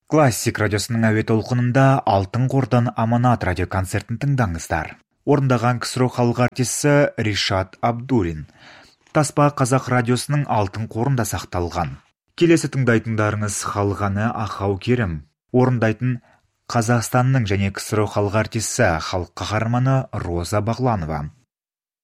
Классик радиосының әуе толқынында Алтын қордан аманат радиоконцертін тыңдаңыздар. Орындаған КСРО халық артисі Ришат Абдуллин. Таспа қазақ радиосының алтын қорында сақталған. Келесі тыңдайтындарыңыз халық әні Ахау Керім. Орындайтын Қазақстанның және КСРО халық артисі, халық қаһарманы Роза Бағланова.